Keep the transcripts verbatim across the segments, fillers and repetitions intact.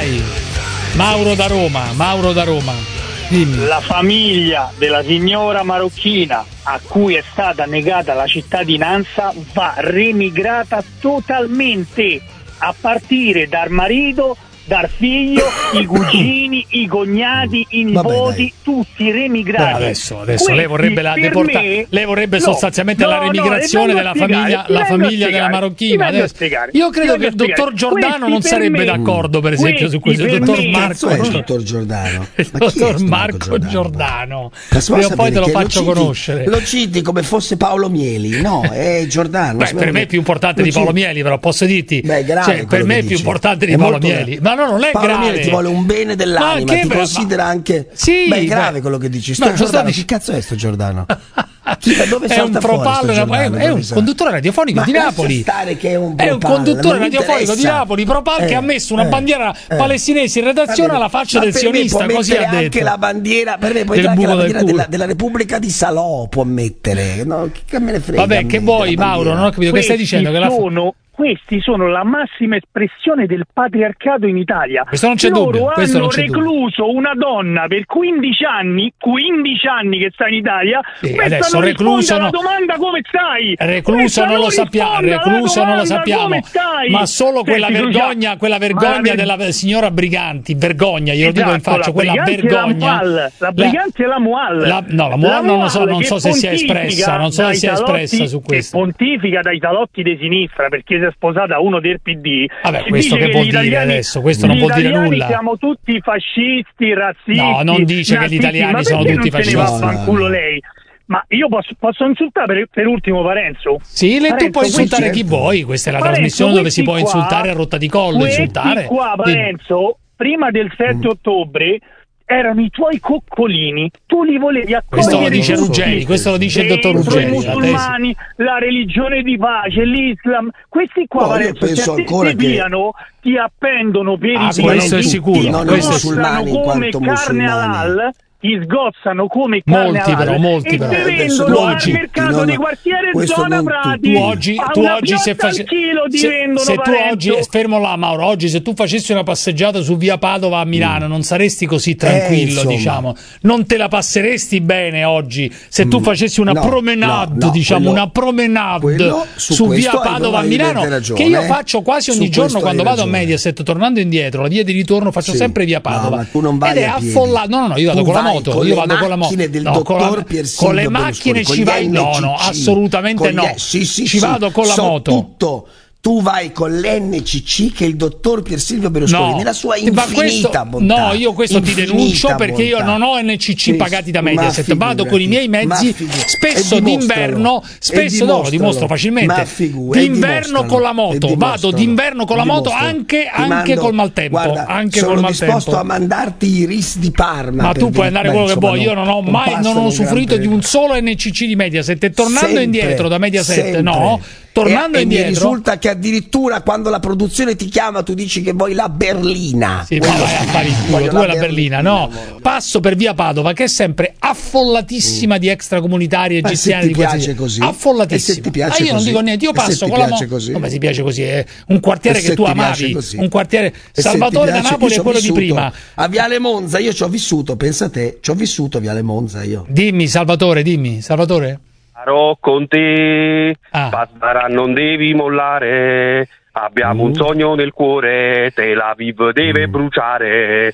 vai. Mauro da Roma, Mauro da Roma. Dimmi. La famiglia della signora marocchina a cui è stata negata la cittadinanza va remigrata totalmente, a partire dal marito, dal figlio, i cugini, i cognati, i nipoti, tutti remigrati. Adesso, adesso lei vorrebbe la deporta- me, lei vorrebbe no, sostanzialmente no, la remigrazione no, della famiglia, la famiglia della marocchina. Adesso, io credo che il dottor Giordano non sarebbe d'accordo, per esempio, su questo. Il dottor Marco, il dottor Giordano, il dottor Marco Giordano. Prima o poi te lo faccio lo conoscere. Lo citi come fosse Paolo Mieli, no? È Giordano. Beh, per me è più importante di Paolo Mieli, però posso dirti. Beh, grave, per me è più importante di Paolo Mieli. Ma no, non è Paolo grave. Mieli ti vuole un bene dell'anima, ti beh, considera ma... anche sì, beh, è grave beh. quello che dici. Sto Giordano, dic- che cazzo è sto Giordano? Chi, dove è un propallo, è, è un conduttore radiofonico ma di Napoli. Che è, un è un conduttore radiofonico di Napoli, Propal, eh, che ha messo una eh, bandiera eh, palestinese in redazione alla faccia del sionista, così ha detto. Anche la bandiera, per me puoi anche la bandiera della, della Repubblica di Salò può mettere, no? Che me ne frega. Vabbè, che vuoi, Mauro? Non ho capito che stai dicendo. Che la sono questi sono la massima espressione del patriarcato in Italia. Questo non c'è Loro dubbio. Questo hanno non c'è recluso dubbio. una donna per quindici anni, quindici anni che sta in Italia. Sì, adesso non recluso alla no. domanda come stai? Recluso non, non lo sappiamo, recluso non lo sappiamo. Ma solo quella Senti, vergogna, quella vergogna della ver- signora Briganti, vergogna, glielo esatto, dico in faccia, quella vergogna. La, la Briganti e la Mual. La, no, la Mual non lo so, non so se si è espressa, non so se si è espressa su questo. Che pontifica dai talotti di sinistra perché si è sposata uno del P D. Vabbè, questo che, che vuol dire adesso? Questo non vuol dire nulla. Siamo tutti fascisti, razzisti. No, non dice che gli italiani sono tutti fascisti. Ma perché non se ne va a fanculo lei? Ma io posso, posso insultare per, per ultimo Parenzo? Sì, le, Parenzo, tu puoi insultare chi vuoi. Questa è la Parenzo, trasmissione dove si può qua, insultare a rotta di collo. Insultare. Qua, Parenzo, prima del sette ottobre erano i tuoi coccolini, tu li volevi accogliere. Questo lo dice Ruggeri, questo lo dice il dottor Ruggeri. I musulmani, la religione di pace, l'Islam, questi qua, no, Parenzo, se ti che... piano, ti appendono per ah, i piedi, questo è sicuro, non questo è musulmani come carne halal. Ti sgozzano come carne molti però, molti e però. te vendono al oggi, mercato non, di quartiere zona Prati. Tu oggi, tu oggi se, face... se, se tu oggi fermo là, Mauro, oggi se tu facessi una passeggiata su via Padova a Milano mm. non saresti così tranquillo, eh, diciamo. Non te la passeresti bene oggi se tu facessi una no, promenade, no, no, diciamo, quello, una promenade su, su via Padova a Milano, ragione, che io faccio quasi ogni giorno quando vado ragione. a Mediaset, tornando indietro, la via di ritorno faccio sì. sempre via Padova. No, ma tu non vai ed è affollato. No, no, no, io vado con la moto, io vado con la moto. Del no, dottor con, la, con le macchine ci vai? No, no, assolutamente no. Sì, sì, ci sì. vado con la so moto. Tutto. Tu vai con l'N C C che è il dottor Pier Silvio Berlusconi, no, nella sua infinita questo, bontà. No, io questo ti denuncio bontà. Perché io non ho N C C sì, pagati da Mediaset, vado con i miei mezzi, spesso d'inverno, spesso no, lo dimostro facilmente. D'inverno con la moto, vado d'inverno con la moto anche, anche col maltempo. Guarda, anche sono col disposto maltempo. a mandarti i ris di Parma. Ma tu puoi andare quello che vuoi, io non ho mai non ho usufruito di un solo N C C di Mediaset e tornando indietro da Mediaset, no? Tornando e, indietro, e mi risulta che addirittura quando la produzione ti chiama tu dici che vuoi la berlina. Sì, ma vai a fare il culo, tu la, la berlina, berlina no? Passo per via Padova che è sempre affollatissima mm. di extracomunitari egiziani di piace così. Affollatissima. E se ti piace ah, io non dico niente, io passo con la moto. Come si piace così? È un quartiere che tu amavi, un quartiere Salvatore da Napoli è quello vissuto, di prima. A Viale Monza io ci ho vissuto, pensa te, ci ho vissuto a Viale Monza io. Dimmi Salvatore, dimmi, Salvatore. Sarò con te, ah. Barbara, non devi mollare, abbiamo mm. un sogno nel cuore, Tel Aviv deve mm. bruciare.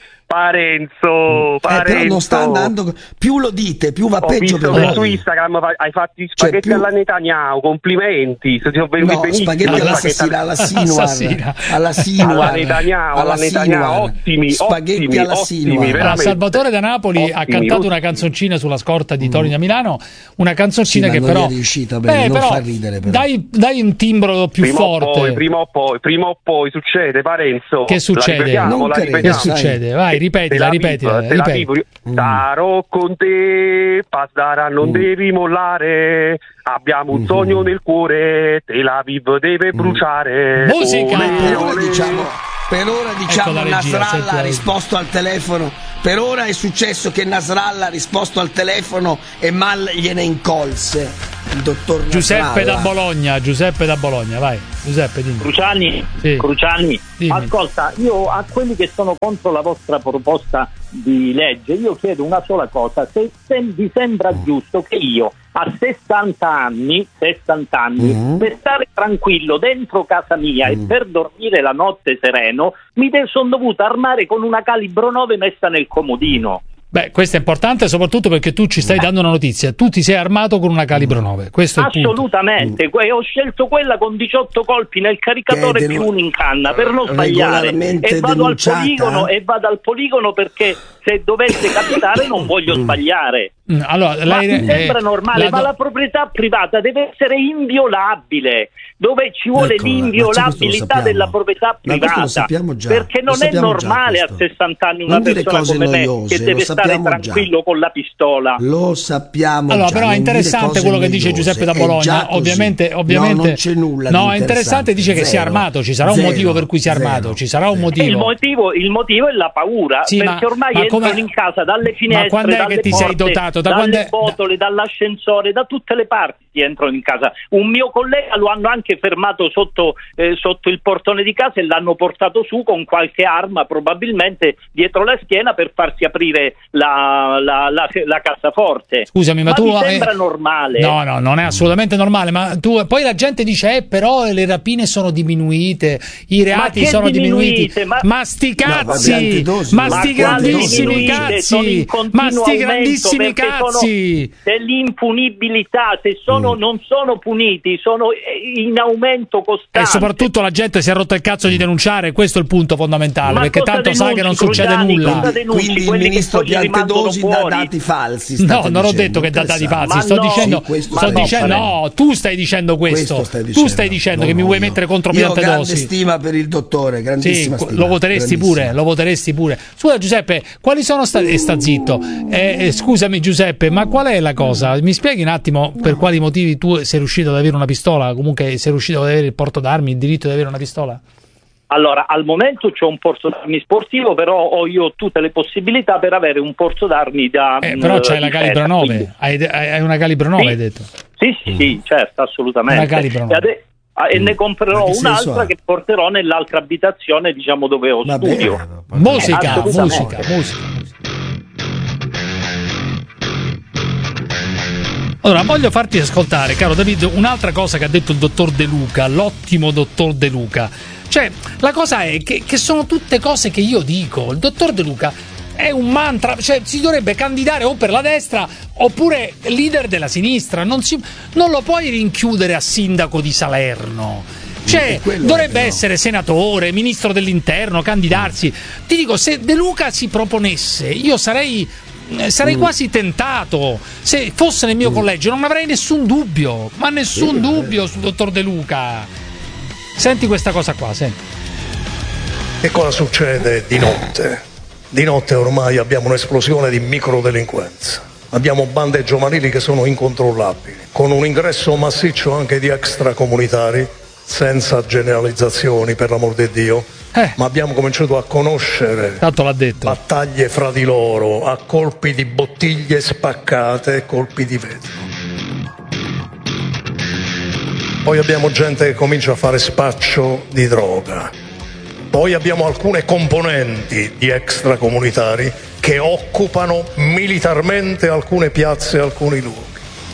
Parenzo, Parenzo. Eh, però non sta andando, più lo dite, più va ho peggio visto per che su Instagram hai fatto i spaghetti cioè, più... alla Netanyahu, complimenti, se ti ho venuti no, benissimo. Spaghetti all'assassina, alla Sinuar, alla Sinuar, alla Netanyahu, alla Netanyahu, ottimi, spaghetti ottimi, alla ottimi, allora, Salvatore da Napoli ottimi, ha cantato ottimi. una canzoncina sulla scorta di Torino a Milano, una canzoncina sì, che non però è riuscita bene, eh, non però, fa ridere però. Dai, dai un timbro più prima forte. O poi, prima o poi, prima o poi succede, Parenzo. Che succede? La non la che succede? Vai, ripetila, ripetila. Ripeti. Sarò con te, Pasdara, non mm. devi mollare. Abbiamo un mm. sogno nel cuore, Tel Aviv deve mm. bruciare. Musica! Ole, per ora diciamo, per ora diciamo ecco Nasrallah ha risposto al telefono Per ora è successo che Nasrallah ha risposto al telefono e Mal gliene incolse. Il dottor Nasrallah. Giuseppe da Bologna, Giuseppe da Bologna, vai. Giuseppe, dimmi. Cruciani, sì. Cruciani, dimmi. Ascolta, io a quelli che sono contro la vostra proposta di legge, io chiedo una sola cosa: se, se vi sembra giusto che io a sessanta anni, sessanta anni, mm-hmm. per stare tranquillo dentro casa mia mm. e per dormire la notte sereno, mi de- sono dovuto armare con una calibro nove messa nel comodino. Beh, questo è importante soprattutto perché tu ci stai dando una notizia. Tu ti sei armato con una calibro nove. Questo è il punto. Assolutamente. Mm. Ho scelto quella con diciotto colpi nel caricatore denu- più uno in canna per non sbagliare. E vado al poligono e vado al poligono perché se dovesse capitare non voglio sbagliare. Mm. Allora, ma lei, mi sembra eh, normale, la... ma la proprietà privata deve essere inviolabile. Dove ci vuole ecco, l'inviolabilità della proprietà privata, perché non è normale a sessanta anni una persona come noiose, me che deve stare tranquillo già. Con la pistola. Lo sappiamo allora, già. Però è interessante quello che dice Giuseppe da Bologna. Ovviamente, ovviamente no, non c'è nulla. No, è interessante, dice che Zero. si è armato. Ci sarà Zero. un motivo per cui si è armato. Zero. Ci sarà un motivo. Il motivo, il motivo è la paura, sì, perché ma, ormai ma entrano come... in casa dalle finestre, ma quando è dalle che ti porte, sei dotato? Da dalle quando botole, è... dall'ascensore, da tutte le parti ti entrano in casa. Un mio collega lo hanno anche fermato sotto eh, sotto il portone di casa e l'hanno portato su con qualche arma probabilmente dietro la schiena per farsi aprire la, la, la, la cassaforte. Scusami, ma, ma tu mi sembra eh... normale? No, no, non è assolutamente normale, ma tu poi la gente dice eh però le rapine sono diminuite, i reati sono diminuiti. Ma, ma sti cazzi, no, ma sti grandissimi cazzi, ma sti grandissimi cazzi. Sono, se l'impunibilità, se sono mm. non sono puniti, sono in aumento costante. E soprattutto la gente si è rotto il cazzo di denunciare, questo è il punto fondamentale, ma perché tanto denunci, sa che non succede Cruciani, nulla. Quindi il ministro Piantedosi dà dati falsi. No, non ho detto che dà dati falsi, sto no, dicendo, sì, sto dicendo no, tu stai dicendo questo. questo stai dicendo. Tu stai dicendo no, che no, mi vuoi io. mettere contro io Piantedosi. Io ho grande stima per il dottore, grandissima sì, stima. Lo voteresti pure, lo voteresti pure. Scusa Giuseppe, quali sono stati e sta zitto. Eh, scusami Giuseppe, ma qual è la cosa? Mi spieghi un attimo per no. quali motivi tu sei riuscito ad avere una pistola, comunque sei riuscito ad avere il porto d'armi, il diritto di avere una pistola? Allora, al momento c'ho un porto d'armi sportivo, però ho io tutte le possibilità per avere un porto d'armi da eh, però c'hai la calibro nove, hai, hai una calibro nove, sì. hai detto? Sì, sì, sì, certo, assolutamente. Una calibro nove. E, ade- e ne comprerò un'altra che porterò nell'altra abitazione, diciamo, dove ho Va studio. Bene, musica, musica, musica, musica. Allora, voglio farti ascoltare, caro David, un'altra cosa che ha detto il dottor De Luca, l'ottimo dottor De Luca. Cioè, la cosa è che, che sono tutte cose che io dico. Il dottor De Luca è un mantra, cioè si dovrebbe candidare o per la destra oppure leader della sinistra. Non, si, non lo puoi rinchiudere a sindaco di Salerno. Cioè, dovrebbe essere senatore, ministro dell'interno, candidarsi. Ti dico, se De Luca si proponesse, io sarei... sarei mm. quasi tentato. Se fosse nel mio mm. collegio non avrei nessun dubbio, ma nessun sì, dubbio sul dottor De Luca. Senti questa cosa qua, senti. Che cosa succede di notte? Di notte ormai abbiamo un'esplosione di microdelinquenza. Abbiamo bande giovanili che sono incontrollabili, con un ingresso massiccio anche di extracomunitari, senza generalizzazioni per l'amor di Dio. Eh. Ma abbiamo cominciato a conoscere Tanto l'ha detto. battaglie fra di loro a colpi di bottiglie spaccate e colpi di vetro. Poi abbiamo gente che comincia a fare spaccio di droga. Poi abbiamo alcune componenti di extracomunitari che occupano militarmente alcune piazze e alcuni luoghi.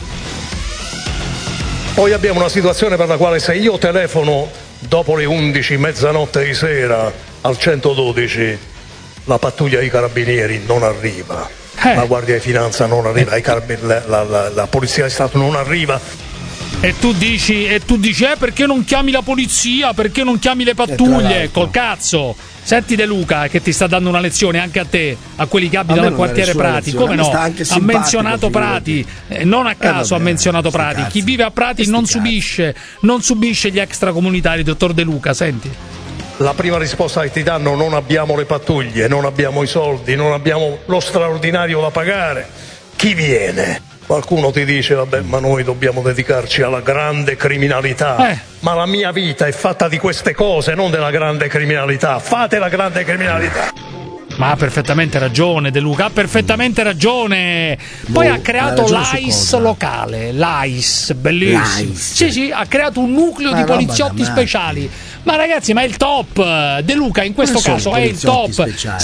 Poi abbiamo una situazione per la quale se io telefono dopo le undici, mezzanotte di sera al centododici, la pattuglia dei carabinieri non arriva, eh. la Guardia di Finanza non arriva, eh. i carab- la, la, la, la Polizia di Stato non arriva. E tu dici, e tu dici eh, perché non chiami la polizia, perché non chiami le pattuglie? Col cazzo. Senti De Luca che ti sta dando una lezione anche a te, a quelli che abitano al quartiere Prati. Come no? Ha menzionato Prati, eh, non a caso eh, ha menzionato Prati. Cazzo. Chi vive a Prati non subisce, non subisce gli extracomunitari, dottor De Luca, senti. La prima risposta che ti danno: non abbiamo le pattuglie, non abbiamo i soldi, non abbiamo lo straordinario da pagare. Chi viene? Qualcuno ti dice vabbè, ma noi dobbiamo dedicarci alla grande criminalità. Eh. Ma la mia vita è fatta di queste cose, non della grande criminalità. Fate la grande criminalità. Ma ha perfettamente ragione De Luca, ha perfettamente ragione. Poi boh, ha creato l'A I S locale, l'A I S, bellissimo. L'A I S. Sì, sì, ha creato un nucleo ma di poliziotti speciali. Ma ragazzi, ma è il top. De Luca in questo caso è il top. Speciali?